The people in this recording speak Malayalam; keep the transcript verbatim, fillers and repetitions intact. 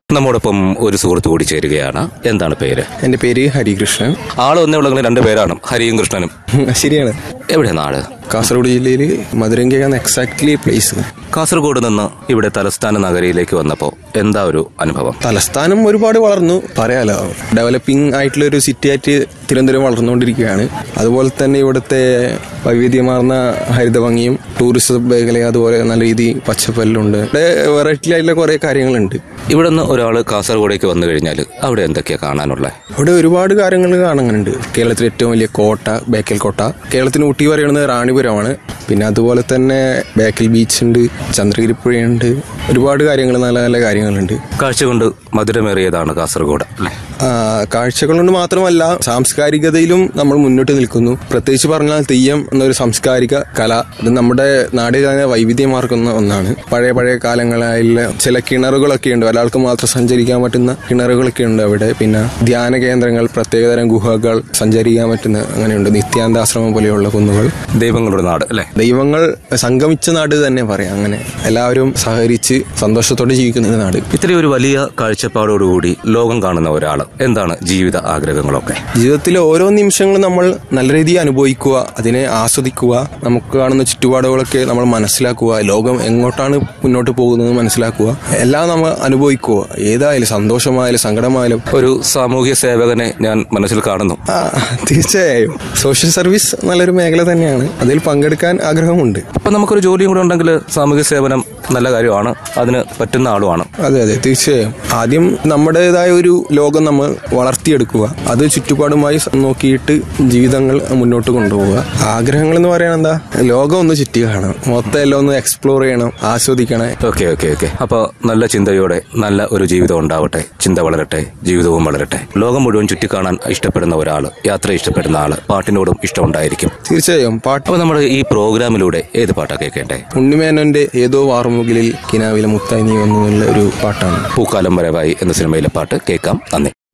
നമ്മോടൊപ്പം ഒരു സുഹൃത്ത് കൂടി ചേരുകയാണ്. എന്താണ് പേര്? എന്റെ പേര് ഹരികൃഷ്ണൻ. ആള് ഒന്നേ ഉള്ളെങ്കിൽ രണ്ട് പേരാണ്, ഹരിയും കൃഷ്ണനും. ശരിയാണ്. എവിടെ നാട്? കാസർഗോഡ് ജില്ലയിൽ മധുരങ്കയാണ് എക്സാക്ട്ലി പ്ലേസ്. കാസർഗോഡ് നിന്ന് ഇവിടെ തലസ്ഥാന നഗരിയിലേക്ക് വന്നപ്പോൾ എന്താ ഒരു അനുഭവം? തലസ്ഥാനം ഒരുപാട് വളർന്നു, പറയാലോ. ഡെവലപ്പിംഗ് ആയിട്ടുള്ള ഒരു സിറ്റി ആയിട്ട് തിരുവനന്തപുരം വളർന്നുകൊണ്ടിരിക്കുകയാണ്. അതുപോലെ തന്നെ ഇവിടുത്തെ വൈവിധ്യമാർന്ന ഹരിതഭംഗിയും ടൂറിസം മേഖല അതുപോലെ നല്ല രീതി പച്ചപ്പെല്ലാം ഉണ്ട്. ഇവിടെ വെറൈറ്റി ആയിട്ടുള്ള കുറെ കാര്യങ്ങളുണ്ട്. ഇവിടെ നിന്ന് ഒരാൾ കാസർഗോഡേക്ക് വന്നു കഴിഞ്ഞാൽ അവിടെ എന്തൊക്കെയാണ് കാണാനുള്ളത്? അവിടെ ഒരുപാട് കാര്യങ്ങൾ കാണാനുണ്ട്. കേരളത്തിലെ ഏറ്റവും വലിയ കോട്ട ബേക്കൽ കോട്ട. കേരളത്തിന് ഊട്ടി പറയുന്നത് റാണിപുരമാണ്. പിന്നെ അതുപോലെ തന്നെ ബേക്കൽ ബീച്ച് ഉണ്ട്, ചന്ദ്രഗിരിപ്പുഴയുണ്ട്. ഒരുപാട് കാര്യങ്ങൾ, നല്ല നല്ല കാര്യങ്ങളുണ്ട്. കാഴ്ച കൊണ്ട് മധുരമേറിയതാണ് കാസർഗോഡ് അല്ലേ? കാഴ്ചകൾ കൊണ്ട് മാത്രമല്ല, സാംസ്കാരികതയിലും നമ്മൾ മുന്നോട്ട് നിൽക്കുന്നു. പ്രത്യേകിച്ച് പറഞ്ഞാൽ തെയ്യം എന്നൊരു സാംസ്കാരിക കല, അത് നമ്മുടെ നാടിൽ തന്നെ വൈവിധ്യമാർക്കുന്ന ഒന്നാണ്. പഴയ പഴയ കാലങ്ങളിലെ ചില കിണറുകളൊക്കെ ഉണ്ട്, ഒരാൾക്ക് മാത്രം സഞ്ചരിക്കാൻ പറ്റുന്ന കിണറുകളൊക്കെ ഉണ്ട് അവിടെ. പിന്നെ ധ്യാന കേന്ദ്രങ്ങൾ, പ്രത്യേകതരം ഗുഹകൾ, സഞ്ചരിക്കാൻ പറ്റുന്ന അങ്ങനെയുണ്ട്. നിത്യാന്താശ്രമം പോലെയുള്ള കുന്നുകൾ. ദൈവങ്ങളുടെ നാട് അല്ലേ? ദൈവങ്ങൾ സംഗമിച്ച നാട് തന്നെ പറയാം. അങ്ങനെ എല്ലാവരും സഹകരിച്ച് സന്തോഷത്തോടെ ജീവിക്കുന്ന നാട്. ഇത്രയും ഒരു വലിയ കാഴ്ചപ്പാടോടുകൂടി ലോകം കാണുന്ന ഒരാൾ, എന്താണ് ജീവിത ആഗ്രഹങ്ങളൊക്കെ? ജീവിതത്തിലെ ഓരോ നിമിഷങ്ങളും നമ്മൾ നല്ല രീതിയിൽ അനുഭവിക്കുക, അതിനെ ആസ്വദിക്കുക, നമുക്ക് കാണുന്ന ചുറ്റുപാടുകളൊക്കെ നമ്മൾ മനസ്സിലാക്കുക, ലോകം എങ്ങോട്ടാണ് മുന്നോട്ട് പോകുന്നത് മനസ്സിലാക്കുക, എല്ലാം നമ്മൾ അനുഭവിക്കുക. ഏതായാലും സന്തോഷമായാലും സങ്കടമായാലും. ഒരു സാമൂഹ്യ സേവകനെ ഞാൻ മനസ്സിൽ കാണുന്നു. തീർച്ചയായും സോഷ്യൽ സർവീസ് നല്ലൊരു മേഖല തന്നെയാണ്, അതിൽ പങ്കെടുക്കാൻ ആഗ്രഹമുണ്ട്. അപ്പൊ നമുക്കൊരു ജോലിയും കൂടെ ഉണ്ടെങ്കിൽ സാമൂഹ്യ സേവനം നല്ല കാര്യമാണ്, അതിന് പറ്റുന്ന ആളുമാണ്. അതെ അതെ തീർച്ചയായും. ആദ്യം നമ്മുടേതായ ഒരു ലോകം നമ്മൾ വളർത്തിയെടുക്കുക, അത് ചുറ്റുപാടുമായി നോക്കിയിട്ട് ജീവിതങ്ങൾ മുന്നോട്ട് കൊണ്ടുപോവുക. ആഗ്രഹങ്ങൾ എന്ന് പറയാൻ എന്താ, ലോകം ഒന്ന് ചുറ്റി കാണണം, മൊത്തം എല്ലാം ഒന്ന് എക്സ്പ്ലോർ ചെയ്യണം, ആസ്വദിക്കണം. ഓക്കെ ഓക്കെ ഓക്കെ അപ്പോൾ നല്ല ചിന്തയോടെ നല്ല ഒരു ജീവിതം ഉണ്ടാവട്ടെ, ചിന്ത വളരട്ടെ, ജീവിതവും വളരട്ടെ. ലോകം മുഴുവൻ ചുറ്റിക്കാണാൻ ഇഷ്ടപ്പെടുന്ന ഒരാൾ, യാത്ര ഇഷ്ടപ്പെടുന്ന ആള്, പാട്ടിനോടും ഇഷ്ടമുണ്ടായിരിക്കും. തീർച്ചയായും. പാട്ട്. അപ്പോൾ നമ്മുടെ ഈ പ്രോഗ്രാമിലൂടെ ഏത് പാട്ടാ കേൾക്കേണ്ടേ? ഉണ്ണിമേനോന്റെ ഏതോ വാർമുകിലിൽ കിനാവിലെ മുത്തായി നീ വന്നുള്ള ഒരു പാട്ടാണ്. പൂക്കാലം വരവായി എന്ന സിനിമയിലെ പാട്ട് കേൾക്കാം. നന്ദി.